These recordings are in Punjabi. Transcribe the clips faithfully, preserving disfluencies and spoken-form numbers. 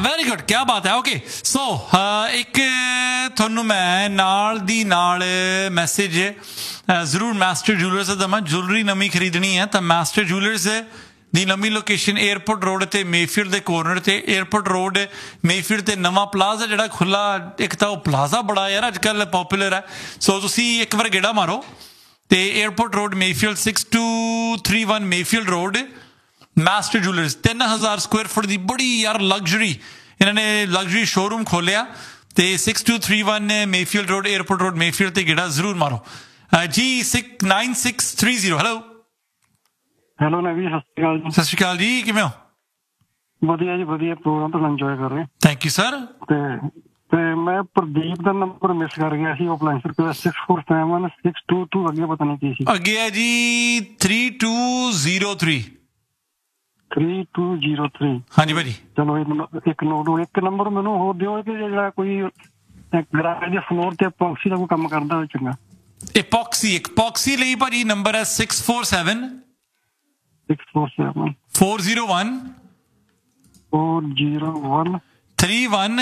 ਵੈਰੀ ਗੁੱਡ, ਕਿਆ ਬਾਤ ਹੈ। ਓਕੇ ਸੋ ਇੱਕ ਤੁਹਾਨੂੰ ਮੈਂ ਨਾਲ ਦੀ ਨਾਲ ਮੈਸੇਜ ਜ਼ਰੂਰ ਮਾਸਟਰ ਜੂਲਰਸ ਦਾ ਦੇਵਾਂ। ਜੁਐਲਰੀ ਨਵੀਂ ਖਰੀਦਣੀ ਹੈ ਤਾਂ ਮਾਸਟਰ ਜੂਲਰਸ ਦੀ ਨਵੀਂ ਲੋਕੇਸ਼ਨ ਏਅਰਪੋਰਟ ਰੋਡ ਤੇ ਮੇਫੀਲਡ ਦੇ ਕੋਰਨਰ ਤੇ, ਏਅਰਪੋਰਟ ਰੋਡ ਮੇਫੀਲਡ ਤੇ ਨਵਾਂ ਪਲਾਜ਼ਾ ਜਿਹੜਾ ਖੁੱਲਾ, ਇੱਕ ਤਾਂ ਉਹ ਪਲਾਜ਼ਾ ਬੜਾ ਯਾਰ ਅੱਜ ਕੱਲ੍ਹ ਪੋਪੂਲਰ ਹੈ, ਸੋ ਤੁਸੀਂ ਇੱਕ ਵਾਰ ਗੇੜਾ ਮਾਰੋ। ਤੇ airport road Mayfield six two three one Mayfield road master jewellers, ਤਿੰਨ ਹਜ਼ਾਰ ਸਕੁਅਰ ਫੁੱਟ ਦੀ ਬੜੀ ਯਾਰ ਲਗਜ਼ਰੀ ਇਹਨਾਂ ਨੇ ਲਗਜ਼ਰੀ ਸ਼ੋਰੂਮ ਖੋਲਿਆ ਤੇ six two three one Mayfield road airport road Mayfield ਤੇ ਗੇੜਾ ਜ਼ਰੂਰ ਮਾਰੋ। G six nine six three zero. Hello hello ਨਵੀ, ਸਤਿ ਸ਼੍ਰੀ ਅਕਾਲ ਜੀ। ਸਤਿ ਸ਼੍ਰੀ ਅਕਾਲ ਜੀ, ਕਿਵੇਂ ਹੋ? ਵਧੀਆ ਜੀ ਵਧੀਆ, ਪ੍ਰੋਗਰਾਮ ਤੁਹਾਨੂੰ ਇੰਜੋਏ ਕਰ ਰਹੇ। Thank you sir. ਤੇ ਤੇ ਮੈਂ ਪ੍ਰਦੀਪ ਦਾ ਨੰਬਰ ਮਿਸ ਕਰ ਗਿਆ ਸੀ, ਉਹ ਅਪਲਾਈਨਸ ਰੁਪਏ six four seven six to to ਅੱਗੇ ਪਤਾ ਨਹੀਂ ਕੀ ਸੀ। ਅੱਗੇ ਹੈ ਜੀ three two zero three three two zero three. ਹਾਂਜੀ ਭਾਜੀ। ਚਲੋ ਇੱਕ ਨੋਟ, ਇੱਕ ਨੰਬਰ ਮੈਨੂੰ ਹੋਰ ਦਿਓ ਕਿ ਜਿਹੜਾ ਕੋਈ ਗਰਾਜ ਦੇ ਫਲੋਰ ਤੇ ਐਪੋਕਸੀ ਦਾ ਕੋਈ ਕੰਮ ਕਰਦਾ ਹੋਵੇ ਚੰਗਾ। ਐਪੋਕਸੀ ਐਪੋਕਸੀ ਲਈ ਭਾਜੀ ਨੰਬਰ ਹੈ six four seven six four seven four zero one four zero one three one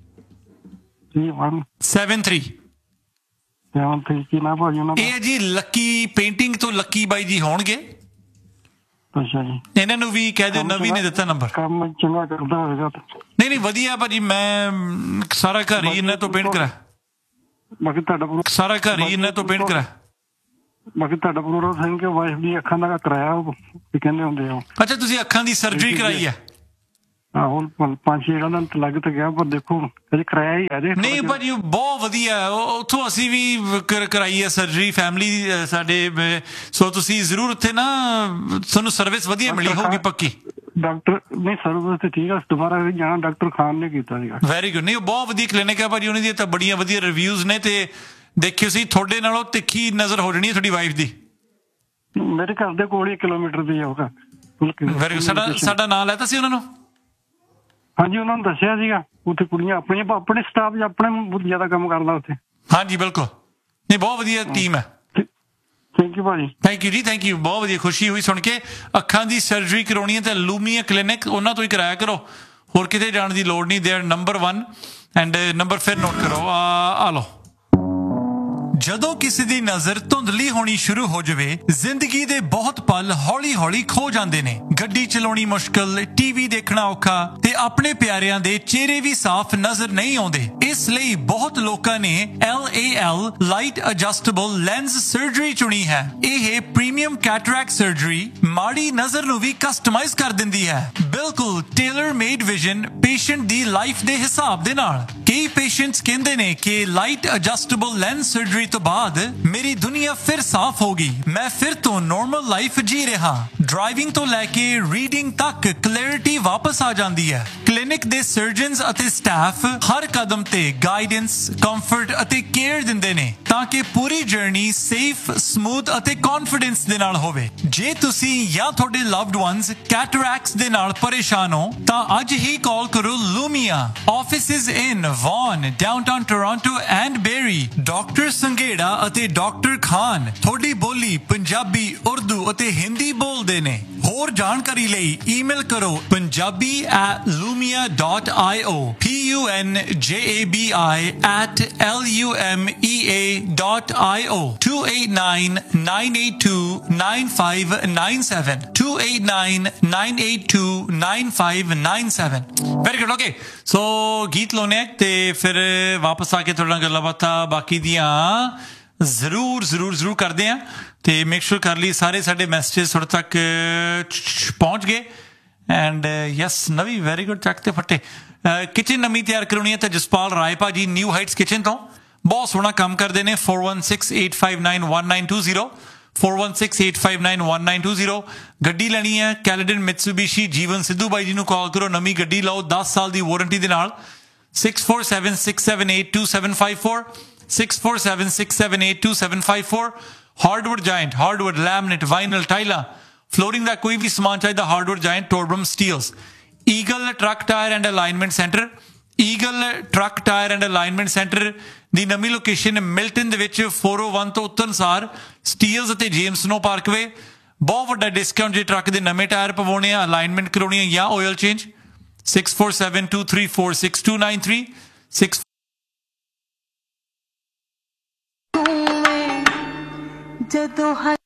three one seven three seven three. ਕੀ ਨਾ ਭਾਜੀ ਉਹਨਾਂ ਦਾ? ਇਹ ਜੀ ਲੱਕੀ ਪੇਂਟਿੰਗ ਤੋਂ ਲੱਕੀ ਬਾਈ ਜੀ ਹੋਣਗੇ। ਅੱਛਾ ਜੀ। ਇਹਨਾਂ ਨੂੰ ਵੀ ਕਹਿ ਦਿਓ ਨਵੀਂ ਨੇ ਦਿੱਤਾ ਨੰਬਰ। ਕੰਮ ਚੰਗਾ ਕਰਦਾ ਹੋਵੇਗਾ। ਨਹੀਂ ਨਹੀਂ ਵਧੀਆ ਭਾਜੀ, ਮੈਂ ਸਾਰਾ ਘਰ ਹੀ ਇਹਨਾਂ ਤੋਂ ਪੇਂਟ ਕਰਾ। ਬਾਕੀ ਤੁਹਾਡਾ ਸਾਰਾ ਘਰ ਹੀ ਇਹਨਾਂ ਤੋਂ ਪੇਂਟ ਕਰਾ। ਬਾਕੀ ਤੁਹਾਡਾ ਪ੍ਰੋਗਰਾਮ ਸਿੰਘ ਕੇ ਵਾਈਫ ਦੀ ਅੱਖਾਂ ਦਾ ਕਰਾਇਆ, ਉਹ ਕਹਿੰਦੇ ਹੁੰਦੇ ਆ। ਅੱਛਾ ਤੁਸੀਂ ਅੱਖਾਂ ਦੀ ਸਰਜਰੀ ਕਰਾਈ ਹੈ? ਆਹੋ ਪੰਜ ਛੇ ਜਗ੍ਹਾ ਨਾਲ ਲੱਗ ਤਾਂ ਗਿਆ, ਪਰ ਦੇਖੋ ਅਜੇ ਕਰਾਇਆ ਹੀ ਹੈ। ਨਹੀਂ ਭਾਜੀ ਬਹੁਤ ਵਧੀਆ, ਉੱਥੋਂ ਅਸੀਂ ਵੀ ਕਰਾਈ ਹੈ ਸਰਜਰੀ ਫੈਮਿਲੀ ਸਾਡੇ, ਸੋ ਤੁਸੀਂ ਜ਼ਰੂਰ ਉੱਥੇ ਨਾ ਤੁਹਾਨੂੰ ਸਰਵਿਸ ਵਧੀਆ ਮਿਲੀ ਹੋਊਗੀ ਪੱਕੀ। ਡਾਕਟਰ ਨਹੀਂ ਸਰਵਿਸ ਤੇ ਠੀਕ ਆ, ਦੁਬਾਰਾ ਵੀ ਜਾਣਾ ਡਾਕਟਰ ਖਾਨ ਨੇ ਕੀਤਾ ਸੀਗਾ। Very good. ਨਹੀਂ ਉਹ ਬਹੁਤ ਵਧੀਆ ਕਲੀਨਿਕ ਹੈ ਭਾਜੀ, ਉਹਨਾਂ ਦੀਆਂ ਤਾਂ ਬੜੀਆਂ ਵਧੀਆ ਰਿਵਿਊਜ਼ ਨੇ ਤੇ ਦੇਖਿਓ ਸੀ ਤੁਹਾਡੇ ਨਾਲੋਂ ਤਿੱਖੀ ਨਜ਼ਰ ਹੋ ਜਾਣੀ ਹੈ ਤੁਹਾਡੀ ਵਾਈਫ ਦੀ। ਮੇਰੇ ਘਰ ਦੇ ਕੋਲ ਹੀ ਕਿਲੋਮੀਟਰ ਦੀ ਆਊਗਾ। Very good. ਸਾਡਾ ਸਾਡਾ ਨਾਂ ਲੈਤਾ ਸੀ ਉਹਨਾਂ ਨੂੰ? ਹਾਂਜੀ ਉਹਨਾਂ ਨੂੰ ਦੱਸਿਆ ਸੀਗਾ, ਉੱਥੇ ਕੁੜੀਆਂ ਆਪਣੀਆਂ ਆਪਣੇ ਸਟਾਫ ਆਪਣੇ ਬਹੁਤ ਜ਼ਿਆਦਾ ਕੰਮ ਕਰਦਾ ਉੱਥੇ। ਹਾਂਜੀ ਬਿਲਕੁਲ, ਨਹੀਂ ਬਹੁਤ ਵਧੀਆ ਟੀਮ ਹੈ। ਥੈਂਕ ਯੂ ਭਾਜੀ। ਥੈਂਕ ਯੂ ਜੀ, ਥੈਂਕ ਯੂ। ਬਹੁਤ ਵਧੀਆ ਖੁਸ਼ੀ ਹੋਈ ਸੁਣ ਕੇ। ਅੱਖਾਂ ਦੀ ਸਰਜਰੀ ਕਰਾਉਣੀ ਹੈ ਤਾਂ ਲੂਮੀਆ ਕਲੀਨਿਕ ਉਹਨਾਂ ਤੋਂ ਹੀ ਕਰਾਇਆ ਕਰੋ, ਹੋਰ ਕਿਤੇ ਜਾਣ ਦੀ ਲੋੜ ਨਹੀਂ। They are number one and number ਫਿਰ ਨੋਟ ਕਰੋ ਆ ਲਓ। ਜਦੋਂ ਕਿਸੇ ਦੀ ਨਜ਼ਰ ਧੁੰਦਲੀ ਹੋਣੀ ਸ਼ੁਰੂ ਹੋ ਜਾਵੇ, ਜ਼ਿੰਦਗੀ ਦੇ ਬਹੁਤ ਪਲ ਹੌਲੀ-ਹੌਲੀ ਖੋ ਜਾਂਦੇ ਨੇ। ਗੱਡੀ ਚਲਾਉਣੀ ਮੁਸ਼ਕਲ, ਟੀਵੀ ਦੇਖਣਾ ਔਖਾ ਤੇ ਆਪਣੇ ਪਿਆਰਿਆਂ ਦੇ ਚਿਹਰੇ ਵੀ ਸਾਫ਼ ਨਜ਼ਰ ਨਹੀਂ ਆਉਂਦੇ। ਇਸ ਲਈ ਬਹੁਤ ਲੋਕਾਂ ਨੇ L A L light adjustable lens surgery ਚੁਣੀ ਹੈ। ਇਹ ਪ੍ਰੀਮੀਅਮ ਕੈਟਰੈਕਟ ਸਰਜਰੀ ਮਾੜੀ ਨਜ਼ਰ ਨੂੰ ਵੀ ਕਸਟਮਾਈਜ਼ ਕਰ ਦਿੰਦੀ ਹੈ, ਬਿਲਕੁਲ ਟੇਲਰ ਮੇਡ ਵਿਜ਼ਨ ਪੇਸ਼ੈਂਟ ਦੀ ਲਾਈਫ ਦੇ ਹਿਸਾਬ ਦੇ ਨਾਲ। ਕਈ ਪੇਸ਼ੈਂਟਸ ਕਹਿੰਦੇ ਨੇ ਕਿ ਲਾਈਟ ਐਡਜਸਟੇਬਲ ਲੈਂਸ ਸਰਜਰੀ ਤੋਂ ਬਾਅਦ ਮੇਰੀ ਦੁਨੀਆ ਫਿਰ ਸਾਫ਼ ਹੋ ਗਈ, ਮੈਂ ਫਿਰ ਤੋਂ ਨਾਰਮਲ ਲਾਈਫ ਜੀ ਰਿਹਾ। ਡਰਾਈਵਿੰਗ ਤੋਂ ਲੈ ਕੇ ਰੀਡਿੰਗ ਤੱਕ ਕਲੈਰਿਟੀ ਵਾਪਸ ਆ ਜਾਂਦੀ ਹੈ। ਕਲੀਨਿਕ ਦੇ ਸਰਜਨਸ ਅਤੇ ਸਟਾਫ ਹਰ ਕਦਮ ਤੇ ਗਾਈਡੈਂਸ, ਕੰਫਰਟ ਅਤੇ ਕੇਅਰ ਦਿੰਦੇ ਨੇ ਤਾਂ ਕਿ ਪੂਰੀ ਜਰਨੀ ਸੇਫ, ਸਮੂਥ ਅਤੇ ਕੌਨਫੀਡੈਂਸ ਦੇ ਨਾਲ ਹੋਵੇ। ਜੇ ਤੁਸੀਂ ਜਾਂ ਤੁਹਾਡੇ ਲਵਡ ਵਨਸ ਕੈਟਰੈਕਟਸ ਦੇ ਨਾਲ ਪਰੇਸ਼ਾਨ ਹੋ ਤਾਂ ਅੱਜ ਹੀ ਕਾਲ ਕਰੋ ਲੂਮੀਆ। Offices in won, downtown Toronto and berry. Doctor Sanghera ਅਤੇ ਡਾਕਟਰ ਖਾਨ ਤੁਹਾਡੀ ਬੋਲੀ ਪੰਜਾਬੀ, ਉਰਦੂ ਅਤੇ ਹਿੰਦੀ ਬੋਲਦੇ ਨੇ। ਹੋਰ ਜਾਣਕਾਰੀ ਲਈ ਈਮੇਲ ਕਰੋ Punjabi at ਲੂਮੀਆ dot I O, P U N ਜੇ A B I at L U M E A dot I O, to eight nine nine eight two nine five nine seven, to eight nine nine eight two nine five nine seven. Very good. Okay so ਗੀਤ ਲਾਉਣੇ ਤੇ ਫਿਰ ਵਾਪਸ ਆ ਕੇ ਤੁਹਾਡੇ ਨਾਲ ਗੱਲਾਂ ਬਾਤਾਂ ਬਾਕੀ ਦੀਆਂ ਜ਼ਰੂਰ ਜ਼ਰੂਰ ਜ਼ਰੂਰ ਕਰਦੇ ਹਾਂ। ਤੇ ਮੇਕ ਸ਼ੋਰ ਕਰ ਲਈ ਸਾਰੇ ਸਾਡੇ ਮੈਸੇਜ ਤੁਹਾਡੇ ਤੱਕ ਪਹੁੰਚ ਗਏ। ਐਂਡ ਯਸ ਨਵੀਂ ਵੈਰੀ ਗੁੱਡ, ਚੱਕ ਤੇ ਫੱਟੇ। ਕਿਚਨ ਨਵੀਂ ਤਿਆਰ ਕਰਾਉਣੀ ਹੈ ਤਾਂ ਜਸਪਾਲ ਰਾਏ ਭਾਜੀ ਨਿਊ ਹਾਈਟਸ ਕਿਚਨ ਤੋਂ ਬਹੁਤ ਸੋਹਣਾ ਕੰਮ ਕਰਦੇ ਨੇ। Four one six eight five nine one nine two zero, four one six eight five nine one nine two zero. ਗੱਡੀ ਲੈਣੀ ਹੈ ਕੈਲੇਡਨ ਮਿਤਸੂਬੀਸ਼ੀ, ਜੀਵਨ ਸਿੱਧੂ ਬਾਈ ਜੀ ਨੂੰ ਕਾਲ ਕਰੋ, ਨਵੀਂ ਗੱਡੀ ਲਓ ਦਸ ਸਾਲ ਦੀ ਵਾਰੰਟੀ ਦੇ ਨਾਲ। Six four seven six seven eight two seven five four, six four seven six seven eight two seven five four. Hardwood giant, hardwood, ਲੈਮਨੇਟ, ਵਾਈਨਲ, ਟਾਈਲਾਂ, ਫਲੋਰਿੰਗ ਦਾ ਕੋਈ ਵੀ ਸਮਾਨ ਚਾਹੀਦਾ hardwood giant, ਟੋਰਬਰਮ Steeles. Eagle truck tyre and alignment centre, eagle truck tyre and alignment centre ਦੀ ਨਵੀਂ ਲੋਕੇਸ਼ਨ ਮਿਲਟਨ ਦੇ ਵਿੱਚ ਫੋਰ ਓ ਵਨ ਤੋਂ ਉਤਰਨਸਾਰ ਸਟੀਲਸ ਅਤੇ ਜੇਮਸ ਨੋ ਪਾਰਕਵੇ। ਬਹੁਤ ਵੱਡਾ ਡਿਸਕਾਊਂਟ ਜੇ ਟਰੱਕ ਦੇ ਨਵੇਂ ਟਾਇਰ ਪਵਾਉਣੇ ਆ, ਅਲਾਈਨਮੈਂਟ ਕਰਾਉਣੀ ਆ ਜਾਂ oil change. six four seven, two three four, six two nine three. six ਜਦੋਂ